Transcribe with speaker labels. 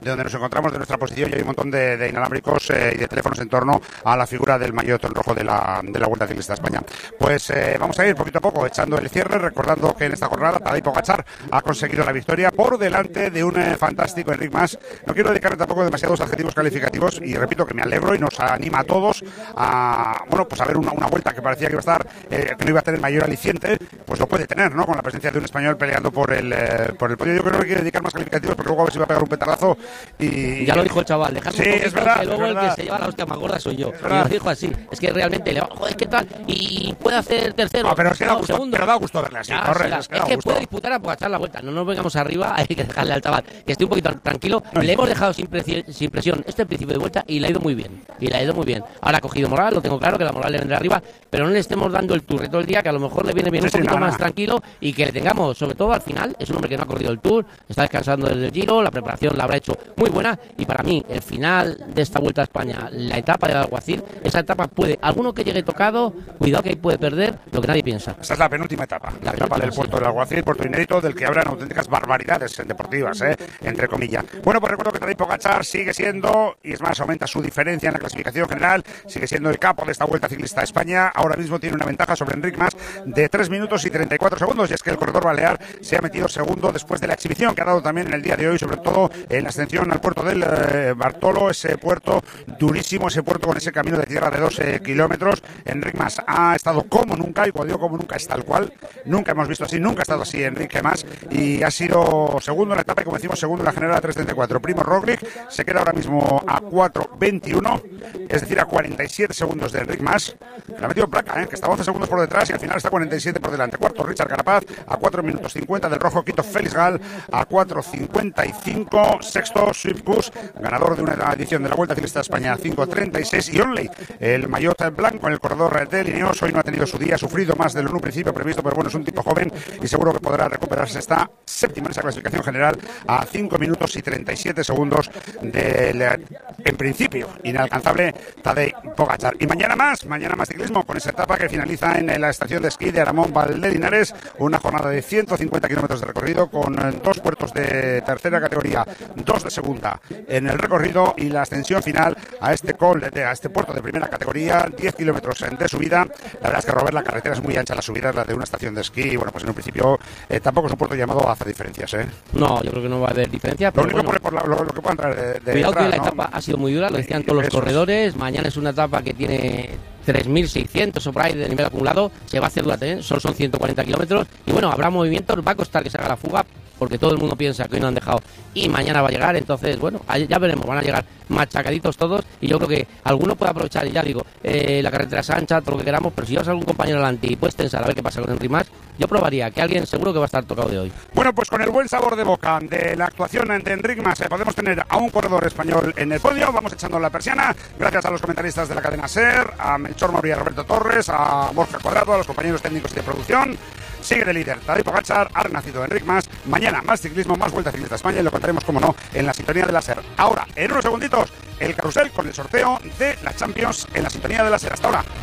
Speaker 1: de donde nos encontramos, de nuestra posición, y hay un montón de inalámbricos y de teléfonos en torno a la figura del maillot en rojo de la Vuelta Ciclista a España. Pues vamos a ir poquito a poco echando el cierre, recordando que en esta jornada Tadej Pogačar ha conseguido la victoria por delante de un fantástico Enric Mas. No quiero dedicarme tampoco demasiados adjetivos calificativos, y repito que me alegro y nos anima a todos a, bueno, pues a ver una vuelta que parecía que iba a estar, que no iba a tener mayor aliciente, pues lo puede tener, ¿no? Con la presencia de un español peleando por el podio. Yo creo que no quiero dedicar más calificativos porque luego a ver si va a pegar un petardazo y...
Speaker 2: Ya lo dijo el chaval, dejadme
Speaker 1: sí,
Speaker 2: un poquito,
Speaker 1: es verdad,
Speaker 2: que luego
Speaker 1: es
Speaker 2: el
Speaker 1: verdad.
Speaker 2: que se lleva la hostia más gorda soy yo. Y lo dijo así, es que realmente le va, joder, ¿qué tal? Y puede hacer tercero,
Speaker 1: No, pero es que da gusto,
Speaker 2: segundo.
Speaker 1: pero da gusto verle así,
Speaker 2: Ya,
Speaker 1: correcto,
Speaker 2: es que puede disputar a Pogačar la vuelta. No nos vengamos arriba, hay que dejarle al chaval que esté un poquito tranquilo. Le hemos dejado sin presión este principio de vuelta y le ha ido muy bien. Ahora ha cogido moral, lo tengo claro, que la moral le vendrá arriba, pero no le estemos dando el turre todo el día, que a lo mejor le viene bien un poquito más tranquilo, y que le tengamos, sobre todo al final. Es un hombre que no ha corrido el Tour, está descansando desde el Giro, la preparación la habrá hecho muy buena, y para mí el final de esta Vuelta a España, la etapa del Alguacil, esa etapa puede, alguno que llegue tocado, cuidado que ahí puede perder lo que nadie piensa.
Speaker 1: Esa es la penúltima etapa, la etapa del puerto del Alguacil, puerto inédito, del que habrán auténticas barbaridades deportivas, entre comillas. Bueno, pues recuerdo que Tadej Pogačar sigue siendo, y es más, aumenta su diferencia en la clasificación general, sigue siendo el capo de esta Vuelta Ciclista a España. Ahora mismo tiene una ventaja sobre Enric Mas de 3 minutos y 34 segundos, y es que el corredor balear se ha metido segundo después de la exhibición que ha dado también en el día de hoy, sobre todo en la ascensión al puerto del Bartolo, ese puerto durísimo, ese puerto con ese camino de tierra de 12 kilómetros. Enric Mas ha estado como nunca, y cuando digo como nunca es tal cual, nunca hemos visto así, nunca ha estado así Enric Mas, y ha sido segundo en la etapa, y como decimos, segundo en la general a 3.34. Primo Roglic se queda ahora mismo a 4.21, es decir, a 47 segundos de Enric Mas. Le ha metido placa, que está 11 segundos por detrás y al final está 47 por delante. Cuarto Richard Carapaz a 4 minutos 50 del rojo. Quinto Félix Gal a 4.55. Sexto Swift, ganador de una edición de la Vuelta Ciclista de España, a 5.36. Y Onley, el maillot blanco, el corredor de Lineos, hoy no ha tenido su día, ha sufrido más de lo en un principio previsto, pero bueno, es un tipo joven y seguro que podrá recuperarse. Está séptimo en esa clasificación general a 5 minutos y 37 segundos del, en principio, inalcanzable Tadej Pogačar. Y mañana más ciclismo, con esa etapa que finaliza en la estación de esquí de Aramón Valdelinares, una jornada de 150 kilómetros de recorrido, con 2 puertos de tercera categoría, 2 de segunda en el recorrido, y la ascensión final a este puerto de primera categoría, 10 kilómetros de subida. La verdad es que, Robert, la carretera es muy ancha, la subida es la de una estación de esquí, y bueno, pues en un principio tampoco es un puerto llamado a hacer diferencias,
Speaker 2: No, yo creo que no va a haber diferencia.
Speaker 1: Lo único bueno, por lo que puedan traer de
Speaker 2: cuidado
Speaker 1: detrás,
Speaker 2: que la
Speaker 1: ¿no?
Speaker 2: etapa ha sido muy dura, lo decían todos los corredores. Mañana es una etapa que tiene 3.600 o por ahí de nivel acumulado, se va a hacer dura, solo son 140 kilómetros, y bueno, habrá movimientos, va a costar que se haga la fuga, porque todo el mundo piensa que hoy no han dejado y mañana va a llegar. Entonces, bueno, ya veremos, van a llegar machacaditos todos, y yo creo que alguno puede aprovechar, y ya digo, la carretera es ancha, todo lo que queramos, pero si llevas algún compañero delante y puedes tensar a ver qué pasa con Enric Mas, yo probaría, que alguien seguro que va a estar tocado de hoy.
Speaker 1: Bueno, pues con el buen sabor de boca de la actuación de Enric Mas, podemos tener a un corredor español en el podio. Vamos echando la persiana, gracias a los comentaristas de la cadena SER, a Melchor Mauri, a Roberto Torres, a Borja Cuadrado, a los compañeros técnicos y de producción. Sigue de líder Tadej Pogačar, ha renacido Enric Mas. Mañana más ciclismo, más Vuelta Ciclista a España, y lo contaremos, como no, en la sintonía de la SER. Ahora, en unos segunditos, el carrusel con el sorteo de la Champions en la sintonía de la SER. Hasta ahora.